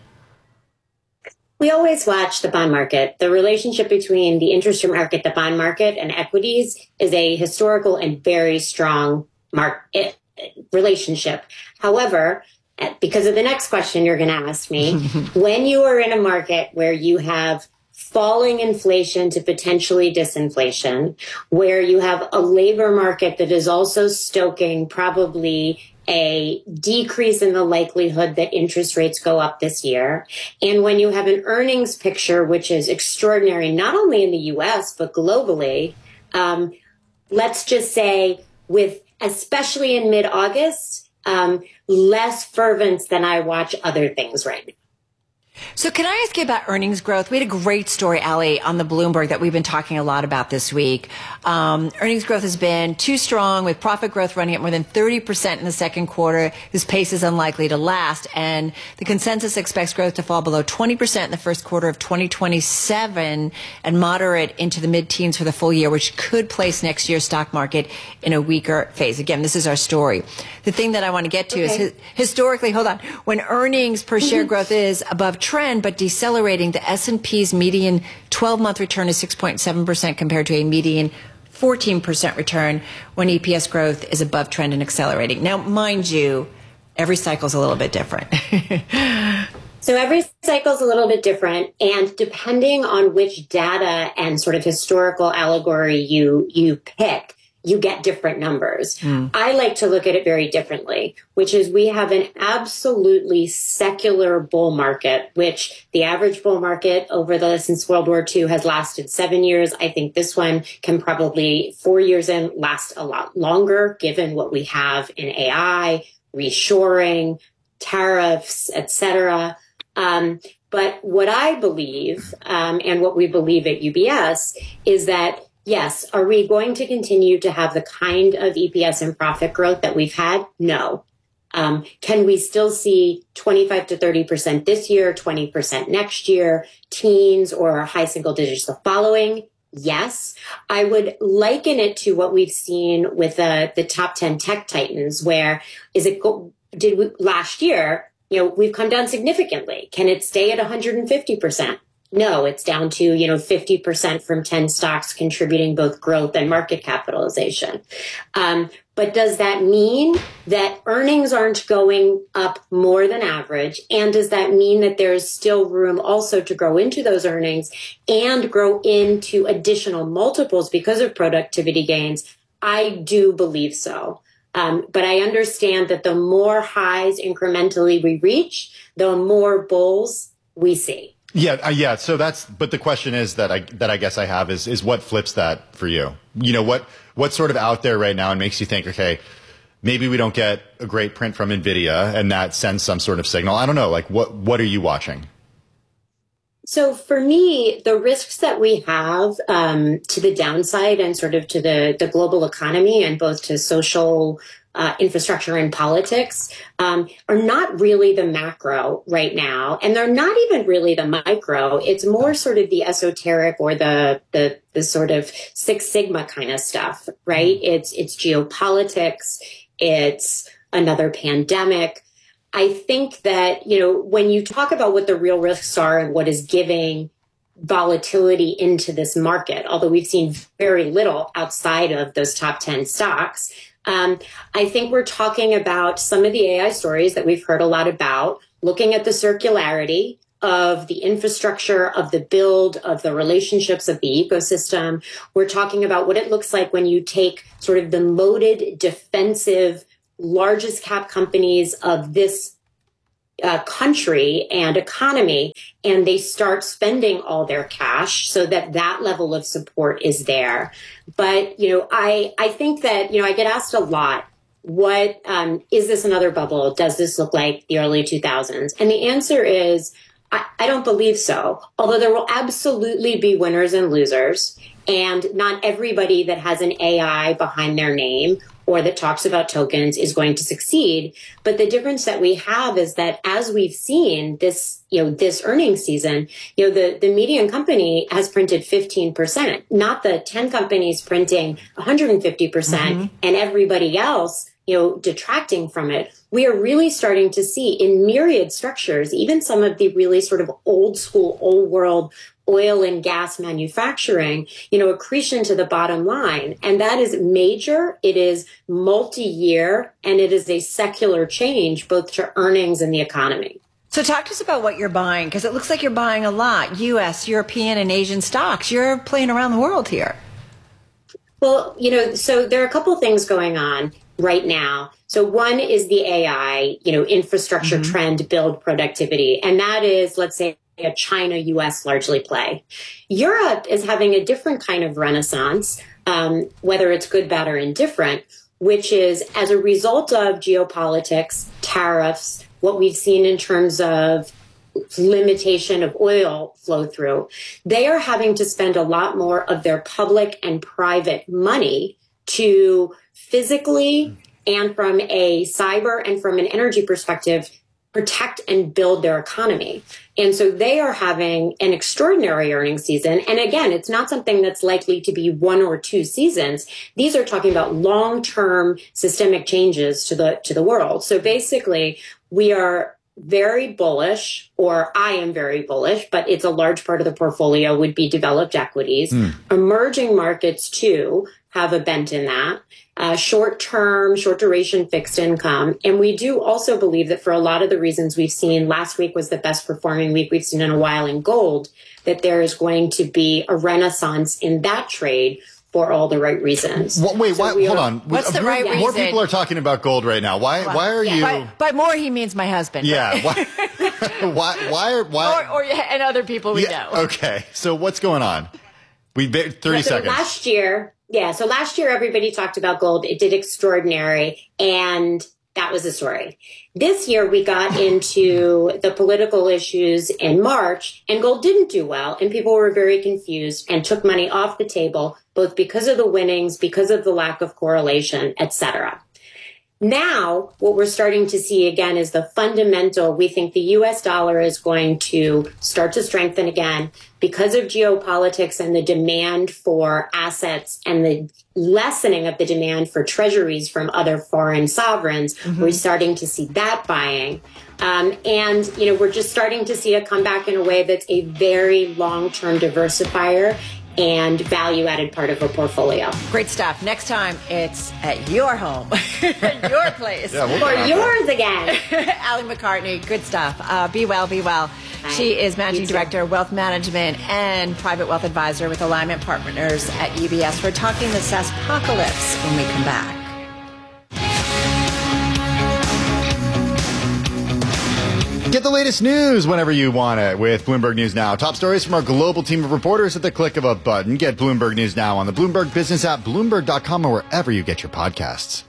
We always watch the bond market. The relationship between the interest rate market, the bond market, and equities is a historical and very strong market relationship. However, because of the next question you're going to ask me, when you are in a market where you have falling inflation to potentially disinflation, where you have a labor market that is also stoking probably a decrease in the likelihood that interest rates go up this year, and when you have an earnings picture which is extraordinary, not only in the U S, but globally, um, let's just say with especially in mid-August, um, less fervent than I watch other things right now. So can I ask you about earnings growth? We had a great story, Allie, on the Bloomberg that we've been talking a lot about this week. Um, earnings growth has been too strong, with profit growth running at more than thirty percent in the second quarter. This pace is unlikely to last, and the consensus expects growth to fall below twenty percent in the first quarter of twenty twenty-seven and moderate into the mid-teens for the full year, which could place next year's stock market in a weaker phase. Again, this is our story. The thing that I want to get to Okay. is, historically, hold on, when earnings per share growth is above trend but decelerating, the S and P's median twelve-month return is six point seven percent compared to a median fourteen percent return when E P S growth is above trend and accelerating. Now, mind you, every cycle is a little bit different. So every cycle is a little bit different, and depending on which data and sort of historical allegory you you pick, you get different numbers. Mm. I like to look at it very differently, which is we have an absolutely secular bull market, which the average bull market over the since World War Two has lasted seven years. I think this one can probably four years in last a lot longer, given what we have in A I, reshoring, tariffs, et cetera. Um, but what I believe, um, and what we believe at U B S, is that yes, are we going to continue to have the kind of E P S and profit growth that we've had? No. Um, can we still see twenty-five to thirty percent this year, twenty percent next year, teens or high single digits the following? Yes. I would liken it to what we've seen with uh, the top ten tech titans, where is it go- did we, last year, you know, we've come down significantly. Can it stay at one hundred fifty percent? No, it's down to, you know, fifty percent from ten stocks contributing both growth and market capitalization. Um, but does that mean that earnings aren't going up more than average? And does that mean that there's still room also to grow into those earnings and grow into additional multiples because of productivity gains? I do believe so. Um, but I understand that the more highs incrementally we reach, the more bulls we see. Yeah, uh, yeah. So that's, but the question is that I that I guess I have is is what flips that for you? You know, what what's sort of out there right now and makes you think, okay, maybe we don't get a great print from NVIDIA and that sends some sort of signal. I don't know. Like, what what are you watching? So for me, the risks that we have um, to the downside and sort of to the, the global economy and both to social uh, infrastructure and politics um, are not really the macro right now. And they're not even really the micro. It's more sort of the esoteric or the, the, the sort of Six Sigma kind of stuff, right? It's, it's geopolitics. It's another pandemic. I think that, you know, when you talk about what the real risks are and what is giving volatility into this market, although we've seen very little outside of those top ten stocks, um, I think we're talking about some of the A I stories that we've heard a lot about, looking at the circularity of the infrastructure, of the build, of the relationships of the ecosystem. We're talking about what it looks like when you take sort of the moated, defensive, largest cap companies of this uh, country and economy, and they start spending all their cash so that that level of support is there. But, you know, I, I think that, you know, I get asked a lot, what, um, is this another bubble? Does this look like the early two thousands? And the answer is, I, I don't believe so. Although there will absolutely be winners and losers, and not everybody that has an A I behind their name or that talks about tokens is going to succeed. But the difference that we have is that as we've seen this, you know, this earnings season, you know, the, the median company has printed fifteen percent, not the ten companies printing one hundred fifty percent mm-hmm. and everybody else, you know, detracting from it. We are really starting to see in myriad structures, even some of the really sort of old school, old world oil and gas manufacturing, you know, accretion to the bottom line. And that is major. It is multi-year, and it is a secular change both to earnings and the economy. So talk to us about what you're buying, because it looks like you're buying a lot, U S, European, and Asian stocks. You're playing around the world here. Well, you know, so there are a couple things going on right now. So one is the A I, you know, infrastructure mm-hmm. trend, build productivity. And that is, let's say, a China U S largely play. Europe is having a different kind of renaissance, um, whether it's good, bad, or indifferent, which is as a result of geopolitics, tariffs, what we've seen in terms of limitation of oil flow through. They are having to spend a lot more of their public and private money to physically and from a cyber and from an energy perspective protect and build their economy. And so they are having an extraordinary earnings season. And again, it's not something that's likely to be one or two seasons. These are talking about long-term systemic changes to the to the world. So basically, we are very bullish, or I am very bullish, but it's a large part of the portfolio would be developed equities. Mm. Emerging markets, too, have a bent in that. Uh, short-term, short-duration fixed income. And we do also believe that for a lot of the reasons we've seen, last week was the best performing week we've seen in a while in gold, that there is going to be a renaissance in that trade for all the right reasons. Well, wait, so why, hold are, on. What's the right more, reason? More people are talking about gold right now. Why? Well, why are yeah. you? By, by more, he means my husband. Yeah. Why? why? Why? Are, why? Or, or and other people we yeah, know. Okay. So what's going on? We thirty so seconds. Last year, yeah. So last year, everybody talked about gold. It did extraordinary, and that was the story. This year, we got into the political issues in March, and gold didn't do well, and people were very confused and took money off the table, both because of the winnings, because of the lack of correlation, et cetera. Now, what we're starting to see again is the fundamental. We think the U S dollar is going to start to strengthen again because of geopolitics and the demand for assets and the lessening of the demand for treasuries from other foreign sovereigns. Mm-hmm. We're starting to see that buying. Um, and, you know, we're just starting to see a comeback in a way that's a very long-term diversifier and value-added part of a portfolio. Great stuff. Next time, it's at your home, your place. Yeah, we'll or yours again. Allie McCartney, good stuff. Uh, be well, be well. Bye. She is Managing Director, Wealth Management and Private Wealth Advisor with Alignment Partners at U B S. We're talking the SaaSpocalypse when we come back. Get the latest news whenever you want it with Bloomberg News Now. Top stories from our global team of reporters at the click of a button. Get Bloomberg News Now on the Bloomberg Business app, Bloomberg dot com, or wherever you get your podcasts.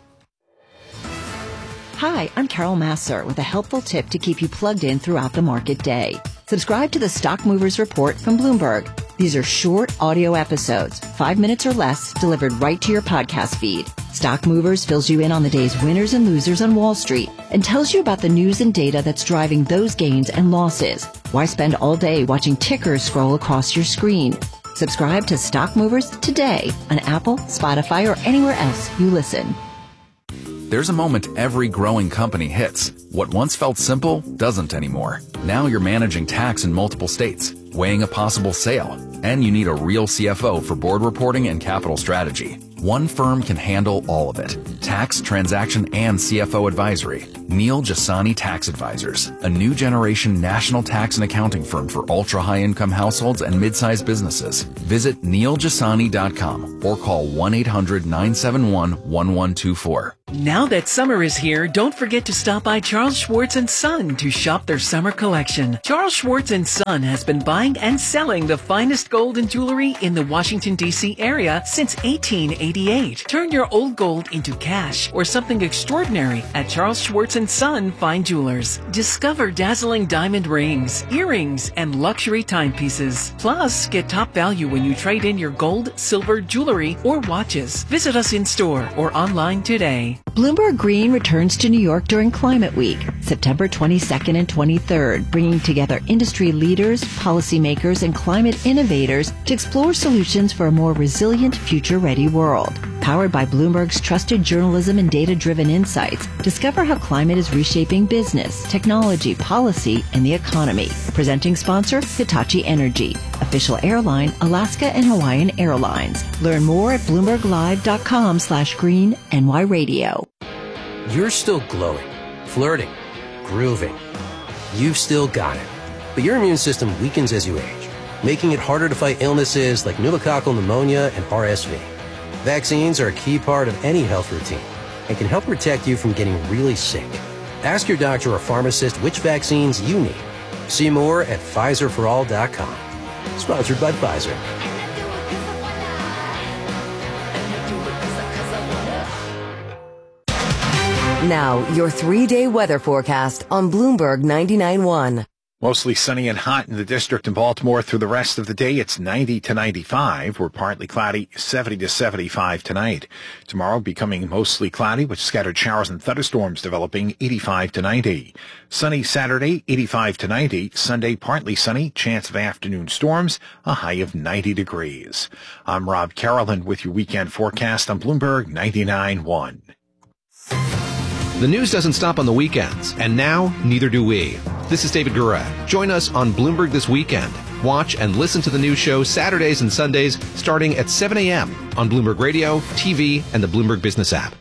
Hi, I'm Carol Massar with a helpful tip to keep you plugged in throughout the market day. Subscribe to the Stock Movers Report from Bloomberg. These are short audio episodes, five minutes or less, delivered right to your podcast feed. Stock Movers fills you in on the day's winners and losers on Wall Street and tells you about the news and data that's driving those gains and losses. Why spend all day watching tickers scroll across your screen? Subscribe to Stock Movers today on Apple, Spotify, or anywhere else you listen. There's a moment every growing company hits. What once felt simple doesn't anymore. Now you're managing tax in multiple states, weighing a possible sale, and you need a real C F O for board reporting and capital strategy. One firm can handle all of it. Tax, transaction, and C F O advisory. Neil Jasani Tax Advisors, a new generation national tax and accounting firm for ultra-high income households and mid-sized businesses. Visit neil jasani dot com or call one eight hundred nine seven one one one two four. Now that summer is here, don't forget to stop by Charles Schwartz and Son to shop their summer collection. Charles Schwartz and Son has been buying and selling the finest gold and jewelry in the Washington, D C area since eighteen eighty-eight. Turn your old gold into cash or something extraordinary at Charles Schwartz and Son Fine Jewelers. Discover dazzling diamond rings, earrings, and luxury timepieces. Plus, get top value when you trade in your gold, silver, jewelry, or watches. Visit us in store or online today. Bloomberg Green returns to New York during Climate Week, September twenty-second and twenty-third, bringing together industry leaders, policymakers, and climate innovators to explore solutions for a more resilient, future-ready world. Powered by Bloomberg's trusted journalism and data-driven insights, discover how climate is reshaping business, technology, policy, and the economy. Presenting sponsor, Hitachi Energy. Official airline, Alaska and Hawaiian Airlines. Learn more at bloomberg live dot com slash green N Y radio. You're still glowing, flirting, grooving. You've still got it. But your immune system weakens as you age, making it harder to fight illnesses like pneumococcal pneumonia and R S V. Vaccines are a key part of any health routine and can help protect you from getting really sick. Ask your doctor or pharmacist which vaccines you need. See more at Pfizer for all dot com. Sponsored by Pfizer. Now, your three-day weather forecast on Bloomberg ninety-nine point one. Mostly sunny and hot in the district in Baltimore through the rest of the day. It's ninety to ninety-five. We're partly cloudy, seventy to seventy-five tonight. Tomorrow becoming mostly cloudy with scattered showers and thunderstorms developing, eighty-five to ninety. Sunny Saturday, eighty-five to ninety. Sunday partly sunny, chance of afternoon storms, a high of ninety degrees. I'm Rob Carolyn with your weekend forecast on Bloomberg ninety-nine point one. The news doesn't stop on the weekends, and now neither do we. This is David Gura. Join us on Bloomberg This Weekend. Watch and listen to the news show Saturdays and Sundays starting at seven a.m. on Bloomberg Radio, T V, and the Bloomberg Business app.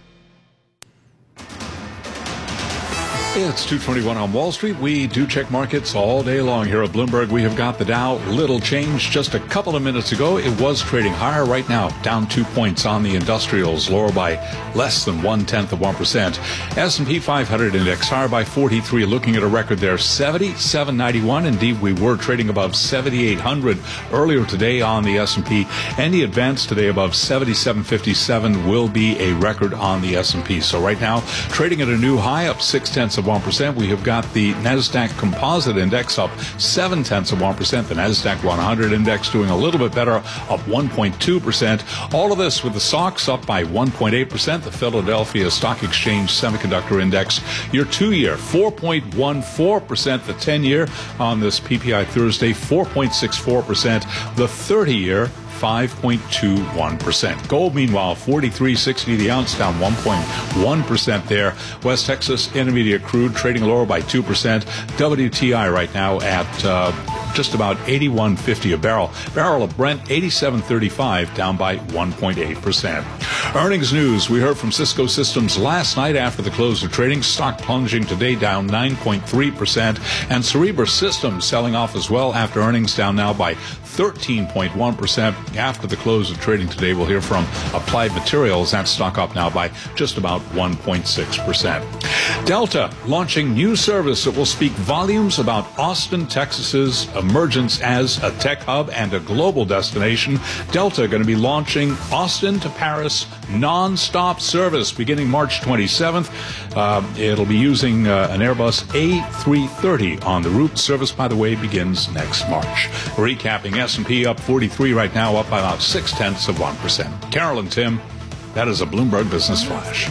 It's two twenty-one on Wall Street. We do check markets all day long here at Bloomberg. We have got the Dow little change just a couple of minutes ago. It was trading higher. Right now, down two points on the industrials, lower by less than one-tenth of one percent. S and P five hundred index higher by forty-three, looking at a record there, seventy-seven ninety-one. Indeed, we were trading above seventy-eight hundred earlier today on the S and P. Any advance today above seventy-seven fifty-seven will be a record on the S and P. So right now, trading at a new high, up six-tenths of one percent. We have got the NASDAQ Composite Index up seven tenths of one percent. The NASDAQ one hundred Index doing a little bit better, up one point two percent. All of this with the S O X up by one point eight percent. The Philadelphia Stock Exchange Semiconductor Index, your two-year, four point one four percent. The ten-year on this P P I Thursday, four point six four percent. The thirty-year, five point two one percent. Gold, meanwhile, forty-three sixty the ounce, down one point one percent there. West Texas Intermediate crude trading lower by two percent. W T I right now at uh, just about eighty-one fifty a barrel. Barrel of Brent, eighty-seven thirty-five, down by one point eight percent. Earnings news. We heard from Cisco Systems last night after the close of trading. Stock plunging today, down nine point three percent. And Cerebras Systems selling off as well after earnings, down now by thirteen point one percent. After the close of trading today, we'll hear from Applied Materials. That stock up now by just about one point six percent. Delta launching new service that will speak volumes about Austin, Texas's emergence as a tech hub and a global destination. Delta going to be launching Austin to Paris non-stop service beginning March twenty-seventh. Uh, it'll be using uh, an Airbus A three thirty on the route. Service, by the way, begins next March. Recapping, S and P up forty-three right now, up by about six tenths of one percent. Carol and Tim, that is a Bloomberg Business Flash.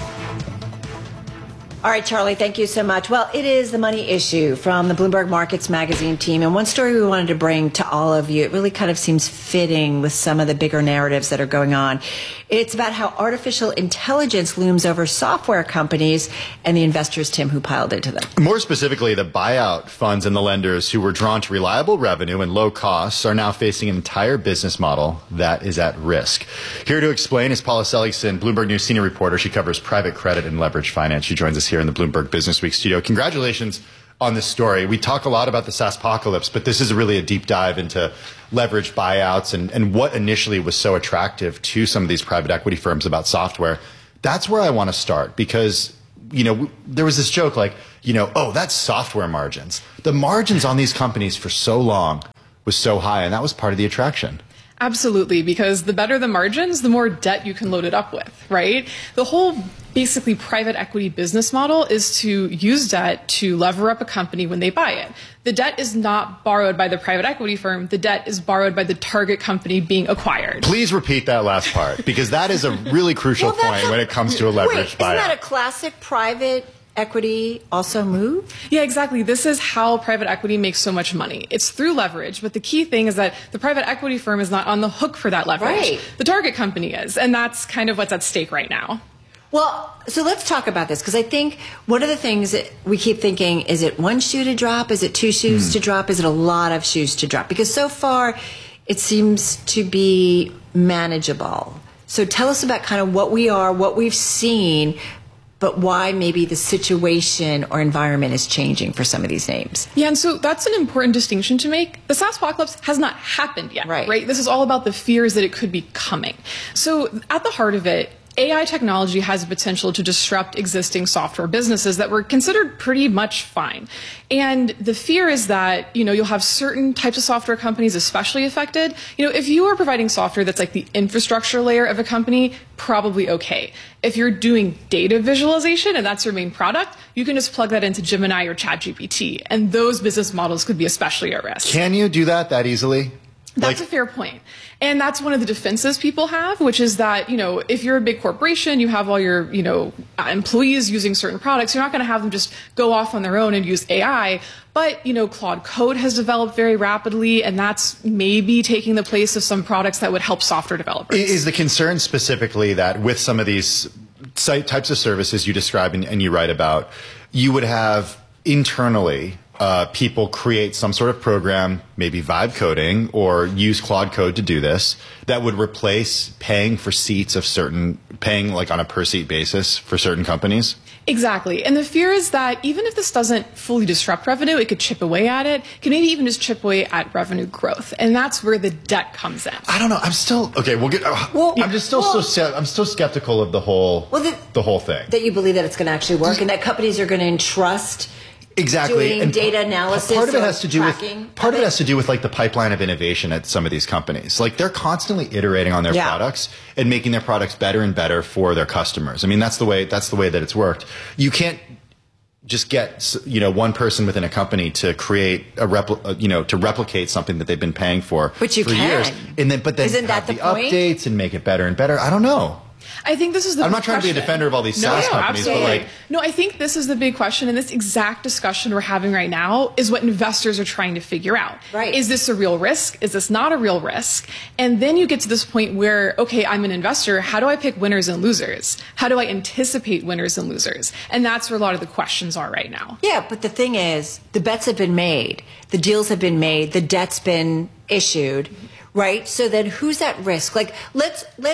All right, Charlie, thank you so much. Well, it is the money issue from the Bloomberg Markets Magazine team. And one story we wanted to bring to all of you, it really kind of seems fitting with some of the bigger narratives that are going on. It's about how artificial intelligence looms over software companies and the investors, Tim, who piled into them. More specifically, the buyout funds and the lenders who were drawn to reliable revenue and low costs are now facing an entire business model that is at risk. Here to explain is Paula Seligson, Bloomberg News senior reporter. She covers private credit and leverage finance. She joins us here in the Bloomberg Business Week studio. Congratulations on this story. We talk a lot about the SaaSpocalypse, but this is really a deep dive into leveraged buyouts and, and what initially was so attractive to some of these private equity firms about software. That's where I want to start because, you know, there was this joke like, you know, oh, that's software margins. The margins on these companies for so long was so high, and that was part of the attraction. Absolutely, because the better the margins, the more debt you can load it up with, right? The whole basically private equity business model is to use debt to lever up a company when they buy it. The debt is not borrowed by the private equity firm. The debt is borrowed by the target company being acquired. Please repeat that last part, because that is a really crucial well, point a, when it comes to a leveraged wait, buyout. Isn't that a classic private equity also move? Yeah, exactly. This is how private equity makes so much money. It's through leverage, but the key thing is that the private equity firm is not on the hook for that leverage. Right. The target company is, and that's kind of what's at stake right now. Well, so let's talk about this, because I think one of the things that we keep thinking, is it one shoe to drop? Is it two shoes mm. to drop? Is it a lot of shoes to drop? Because so far it seems to be manageable. So tell us about kind of what we are, what we've seen, but why maybe the situation or environment is changing for some of these names. Yeah, and so that's an important distinction to make. The SaaSpocalypse has not happened yet, right. right? This is all about the fears that it could be coming. So at the heart of it, A I technology has the potential to disrupt existing software businesses that were considered pretty much fine. And the fear is that, you know, you'll have certain types of software companies especially affected. You know, if you are providing software that's like the infrastructure layer of a company, probably okay. If you're doing data visualization and that's your main product, you can just plug that into Gemini or ChatGPT. And those business models could be especially at risk. Can you do that that easily? That's like, a fair point. And that's one of the defenses people have, which is that, you know, if you're a big corporation, you have all your, you know, employees using certain products, you're not going to have them just go off on their own and use A I. But, you know, Claude Code has developed very rapidly, and that's maybe taking the place of some products that would help software developers. Is the concern specifically that with some of these site types of services you describe and, and you write about, you would have internally Uh, people create some sort of program, maybe vibe coding, or use Claude Code to do this, that would replace paying for seats of certain, paying like on a per seat basis for certain companies? Exactly. And the fear is that even if this doesn't fully disrupt revenue, it could chip away at it, it can maybe even just chip away at revenue growth. And that's where the debt comes in. I don't know. I'm still, okay, we'll get, uh, well, I'm just still well, so, I'm still skeptical of the whole, well, the, the whole thing. That you believe that it's going to actually work and that companies are going to entrust Exactly. doing and data analysis. Part of it has to do with part of it has to do with like the pipeline of innovation at some of these companies. Like they're constantly iterating on their yeah. products and making their products better and better for their customers. I mean, that's the way that's the way that it's worked. You can't just get, you know, one person within a company to create a repli- you know, to replicate something that they've been paying for but you for can. years. And then but then Isn't have that the, the point? updates and make it better and better. I don't know. I think this is the I'm big not trying question. to be a defender of all these no, SaaS no, companies, absolutely. but like no, I think this is the big question, and this exact discussion we're having right now is what investors are trying to figure out. Right. Is this a real risk? Is this not a real risk? And then you get to this point where, okay, I'm an investor. How do I pick winners and losers? How do I anticipate winners and losers? And that's where a lot of the questions are right now. Yeah, but the thing is, the bets have been made, the deals have been made, the debt's been issued, right? So then who's at risk? Like, let's let's.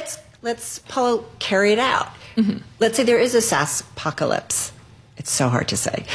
let's Paul, carry it out. Mm-hmm. Let's say there is a SaaS apocalypse. It's so hard to say.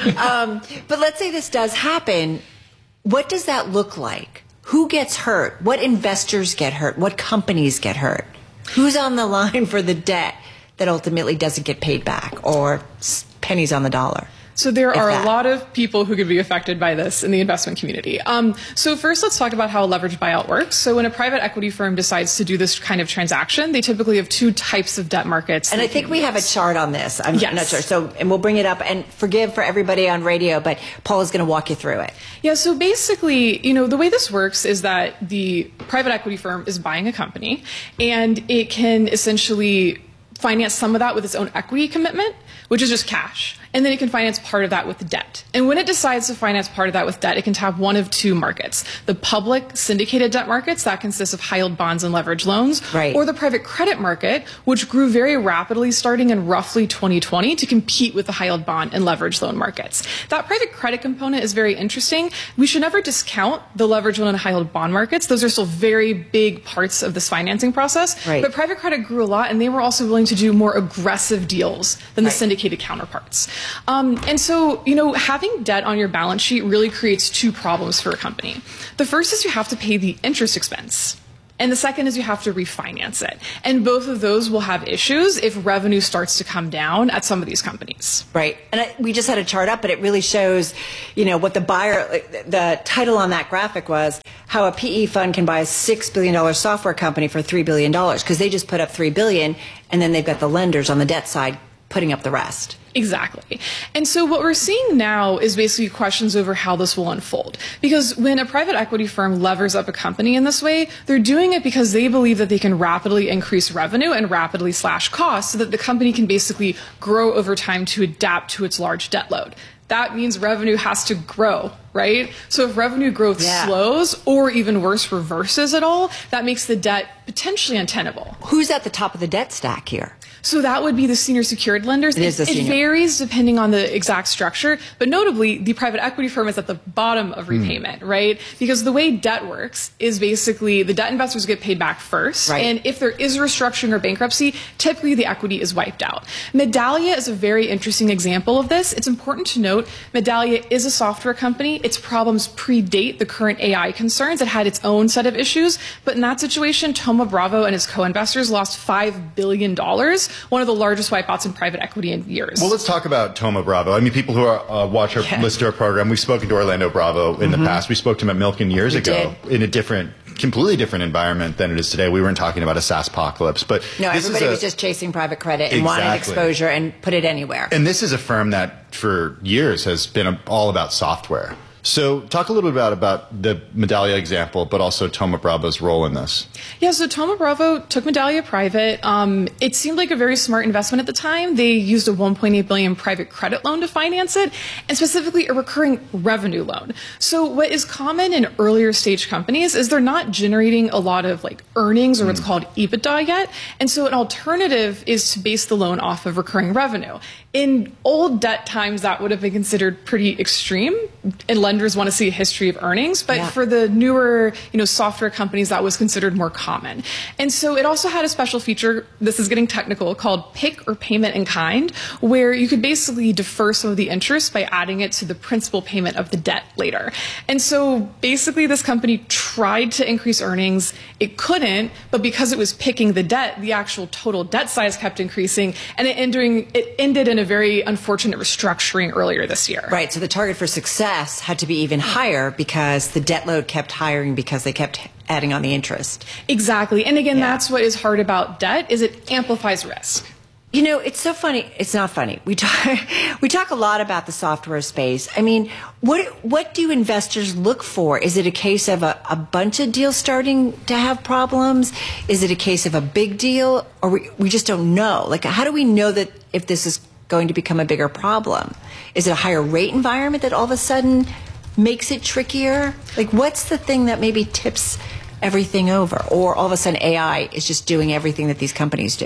um, but let's say this does happen. What does that look like? Who gets hurt? What investors get hurt? What companies get hurt? Who's on the line for the debt that ultimately doesn't get paid back, or pennies on the dollar? So there are a lot of people who could be affected by this in the investment community. Um, so first, let's talk about how a leveraged buyout works. So when a private equity firm decides to do this kind of transaction, they typically have two types of debt markets. And I think we use. have a chart on this. I'm yes. not sure. So, and we'll bring it up. And forgive for everybody on radio, but Paul is going to walk you through it. Yeah. So basically, you know, the way this works is that the private equity firm is buying a company, and it can essentially finance some of that with its own equity commitment, which is just cash. And then it can finance part of that with debt. And when it decides to finance part of that with debt, it can tap one of two markets. The public syndicated debt markets, that consists of high-yield bonds and leveraged loans. Right. Or the private credit market, which grew very rapidly starting in roughly twenty twenty to compete with the high-yield bond and leveraged loan markets. That private credit component is very interesting. We should never discount the leveraged loan and high-yield bond markets. Those are still very big parts of this financing process. Right. But private credit grew a lot, and they were also willing to do more aggressive deals than the right. syndicated counterparts. Um, and so, you know, having debt on your balance sheet really creates two problems for a company. The first is you have to pay the interest expense. And the second is you have to refinance it. And both of those will have issues if revenue starts to come down at some of these companies. Right. And I, we just had a chart up, but it really shows, you know, what the buyer, the title on that graphic was how a P E fund can buy a six billion dollars software company for three billion dollars, because they just put up three billion dollars, and then they've got the lenders on the debt side putting up the rest. Exactly. And so what we're seeing now is basically questions over how this will unfold. Because when a private equity firm levers up a company in this way, they're doing it because they believe that they can rapidly increase revenue and rapidly slash costs so that the company can basically grow over time to adapt to its large debt load. That means revenue has to grow, right? So if revenue growth yeah. slows, or even worse, reverses at all, that makes the debt potentially untenable. Who's at the top of the debt stack here? So that would be the senior secured lenders. It, is the it varies depending on the exact structure, but notably, the private equity firm is at the bottom of repayment, mm. right? Because the way debt works is basically the debt investors get paid back first, right. and if there is restructuring or bankruptcy, typically the equity is wiped out. Medallia is a very interesting example of this. It's important to note Medallia is a software company. Its problems predate the current A I concerns. It had its own set of issues, but in that situation, Thoma Bravo and his co-investors lost five billion dollars. One of the largest wipeouts in private equity in years. Well, let's talk about Thoma Bravo. I mean, people who are, uh, watch our, yeah. listen to our program, we've spoken to Orlando Bravo in mm-hmm. the past. We spoke to him at Milken years we ago did. in a different, completely different environment than it is today. We weren't talking about a SaaS apocalypse, but no, this everybody is a, was just chasing private credit and exactly. wanted exposure and put it anywhere. And this is a firm that for years has been a, all about software. So talk a little bit about, about the Medallia example, but also Thoma Bravo's role in this. Yeah, so Thoma Bravo took Medallia private. Um, it seemed like a very smart investment at the time. They used a one point eight billion dollars private credit loan to finance it, and specifically a recurring revenue loan. So what is common in earlier stage companies is they're not generating a lot of like earnings or what's mm. called EBITDA yet. And so an alternative is to base the loan off of recurring revenue. In old debt times, that would have been considered pretty extreme, and lenders want to see a history of earnings. But yeah. for the newer, you know, software companies, that was considered more common. And so it also had a special feature, this is getting technical, called PIK or payment in kind, where you could basically defer some of the interest by adding it to the principal payment of the debt later. And so basically this company tried to increase earnings. It couldn't, but because it was picking the debt, the actual total debt size kept increasing, and it ended, it ended in a very unfortunate restructuring earlier this year. Right, so the target for success had to be even higher because the debt load kept hiring because they kept adding on the interest. Exactly, and again, yeah. that's what is hard about debt, is it amplifies risk. You know, it's so funny. It's not funny. We talk, we talk a lot about the software space. I mean, what what do investors look for? Is it a case of a, a bunch of deals starting to have problems? Is it a case of a big deal? Or we, we just don't know? Like, how do we know that if this is going to become a bigger problem? Is it a higher rate environment that all of a sudden makes it trickier? Like, what's the thing that maybe tips everything over? Or all of a sudden A I is just doing everything that these companies do?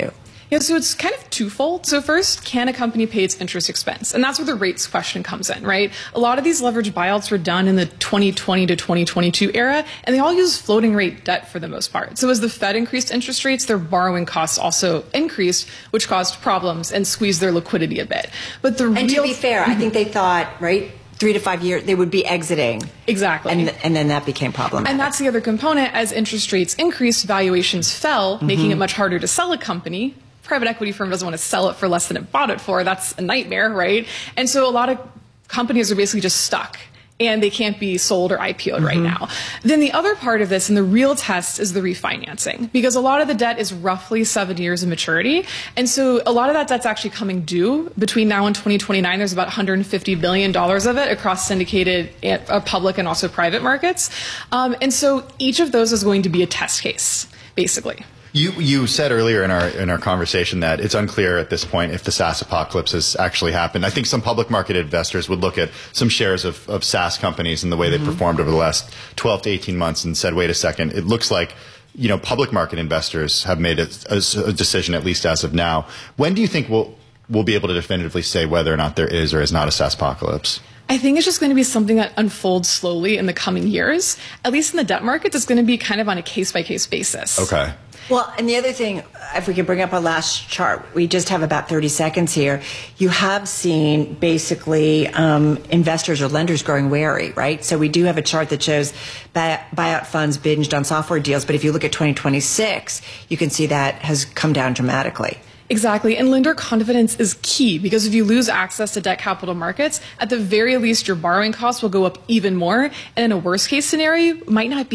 Yeah, so it's kind of twofold. So first, can a company pay its interest expense? And that's where the rates question comes in, right? A lot of these leveraged buyouts were done in the twenty twenty to twenty twenty-two era, and they all use floating rate debt for the most part. So as the Fed increased interest rates, their borrowing costs also increased, which caused problems and squeezed their liquidity a bit. But the and real- to be fair, I think they thought, right, three to five years, they would be exiting. Exactly. And, and then that became problematic. And that's the other component. As interest rates increased, valuations fell, mm-hmm. making it much harder to sell a company. Private equity firm doesn't want to sell it for less than it bought it for. That's a nightmare, right? And so a lot of companies are basically just stuck, and they can't be sold or I P O'd mm-hmm. right now. Then the other part of this, and the real test, is the refinancing, because a lot of the debt is roughly seven years of maturity. And so a lot of that debt's actually coming due between now and twenty twenty-nine. There's about one hundred fifty billion dollars of it across syndicated uh, public and also private markets. Um, and so each of those is going to be a test case, basically. You you said earlier in our in our conversation that it's unclear at this point if the SaaS apocalypse has actually happened. I think some public market investors would look at some shares of, of SaaS companies and the way mm-hmm. they performed over the last twelve to eighteen months and said, wait a second, it looks like, you know, public market investors have made a, a, a decision, at least as of now. When do you think we'll we'll be able to definitively say whether or not there is or is not a SaaS apocalypse? I think it's just going to be something that unfolds slowly in the coming years. At least in the debt markets, it's going to be kind of on a case-by-case basis. Okay. Well, and the other thing, if we can bring up our last chart, we just have about thirty seconds here. You have seen basically um, investors or lenders growing wary, right? So we do have a chart that shows buy- buyout funds binged on software deals. But if you look at twenty twenty-six, you can see that has come down dramatically. Exactly. And lender confidence is key, because if you lose access to debt capital markets, at the very least, your borrowing costs will go up even more. And in a worst case scenario, might not be